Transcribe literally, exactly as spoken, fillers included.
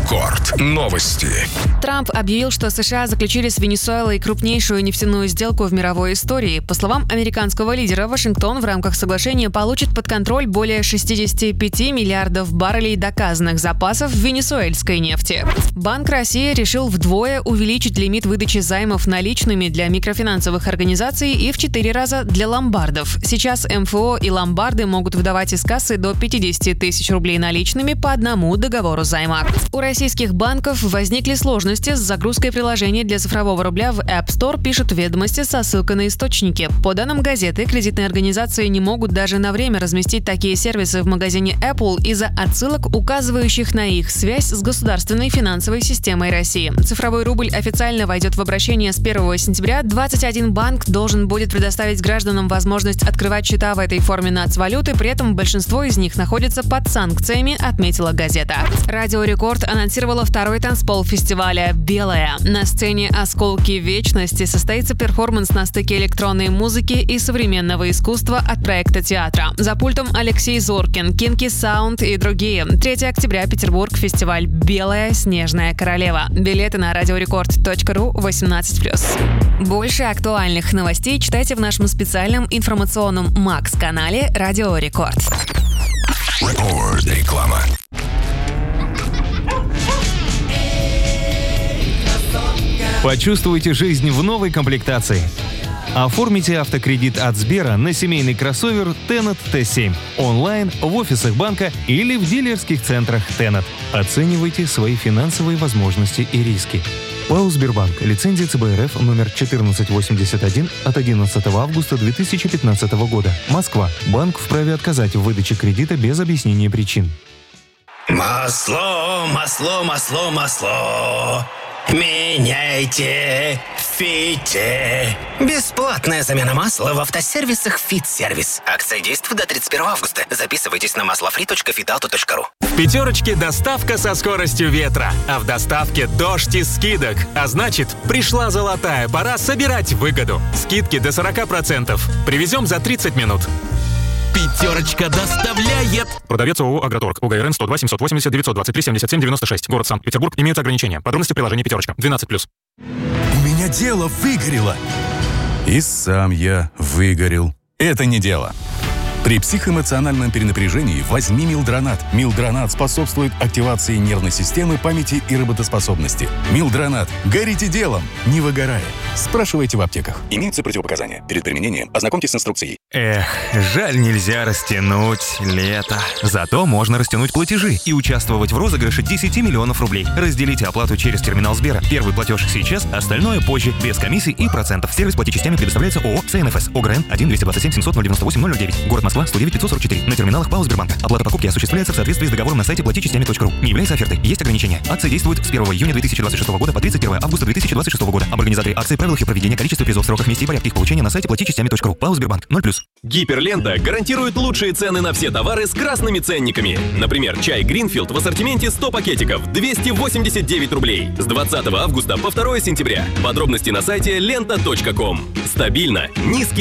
Рекорд. Новости. Трамп объявил, что США заключили с Венесуэлой крупнейшую нефтяную сделку в мировой истории. По словам американского лидера, Вашингтон в рамках соглашения получит под контроль более шестьдесят пять миллиардов баррелей доказанных запасов венесуэльской нефти. Банк России решил вдвое увеличить лимит выдачи займов наличными для микрофинансовых организаций и в четыре раза для ломбардов. Сейчас эм эф о и ломбарды могут выдавать из кассы до пятьдесят тысяч рублей наличными по одному договору займа. У российских банков возникли сложности с загрузкой приложений для цифрового рубля в App Store, пишут ведомости со ссылкой на источники. По данным газеты, кредитные организации не могут даже на время разместить такие сервисы в магазине Apple из-за отсылок, указывающих на их связь с государственной финансовой системой России. Цифровой рубль официально войдет в обращение с первого сентября. двадцать один банк должен будет предоставить гражданам возможность открывать счета в этой форме нацвалюты, при этом большинство из них находится под санкциями, отметила газета. Радио Рекорд анонсировала второй танцпол фестиваля «Белая». На сцене «Осколки вечности» состоится перформанс на стыке электронной музыки и современного искусства от проекта театра. За пультом Алексей Зоркин, Кинки Саунд и другие. третьего октября, Петербург, фестиваль «Белая снежная королева». Билеты на радиорекорд точка ру восемнадцать плюс. Больше актуальных новостей читайте в нашем специальном информационном Макс-канале «Радио Рекорд». Рекорд. Реклама. Почувствуйте жизнь в новой комплектации. Оформите автокредит от Сбера на семейный кроссовер Тенет Т семь онлайн, в офисах банка или в дилерских центрах Тенет. Оценивайте свои финансовые возможности и риски. ПАО «Сбербанк». Лицензия Ц Б Р Ф номер четырнадцать восемьдесят один от одиннадцатого августа две тысячи пятнадцатого года. Москва. Банк вправе отказать в выдаче кредита без объяснения причин. Масло, масло, масло, масло. Меняйте в Фите. Бесплатная замена масла в автосервисах «Фит-сервис». Акция действует до тридцать первого августа. Записывайтесь на маслофри точка фитауто точка ру. В пятерочке доставка со скоростью ветра, а в доставке дождь из скидок. А значит, пришла золотая пора собирать выгоду. Скидки до сорок процентов. Привезем за тридцать минут. Пятерочка доставляет. Продавец ООО «Агроторг». УГРН сто два семьсот восемьдесят девятьсот двадцать три семьдесят семь девяносто шесть. Город Санкт-Петербург. Имеются ограничения. Подробности в приложении «Пятерочка». двенадцать плюс. У меня дело выгорело. И сам я выгорел. Это не дело. При психоэмоциональном перенапряжении возьми Милдронат. Милдронат способствует активации нервной системы, памяти и работоспособности. Милдронат. Горите делом, не выгорая. Спрашивайте в аптеках. Имеются противопоказания. Перед применением ознакомьтесь с инструкцией. Эх, жаль, нельзя растянуть лето. Зато можно растянуть платежи и участвовать в розыгрыше десять миллионов рублей. Разделите оплату через терминал Сбера. Первый платеж сейчас, остальное позже, без комиссий и процентов. Сервис «Плати частями» предоставляется ООО «С Н Ф С». ОГРН один двести двадцать семь семьсот ноль девяносто восемь ноль девять. Город Москва, сто девять пятьсот сорок четыре. На терминалах ПАО «Сбербанк». Оплата покупки осуществляется в соответствии с договором на сайте плати частями точка ру. Не является офертой. Есть ограничения. Акция действует с первого июня две тысячи двадцать шестого года по тридцать первого августа две тысячи двадцать шестого года. Об организаторе акции, правилах и проведения, количестве призов, сроках, месте и порядке их получения на сайте плати частями точка ру. ПАО «Сбербанк». ноль плюс. Гиперлента гарантирует лучшие цены на все товары с красными ценниками. Например, чай Гринфилд в ассортименте сто пакетиков двести восемьдесят девять рублей. С двадцатого августа по второго сентября. Подробности на сайте лента точка ком. Стабильно, низкий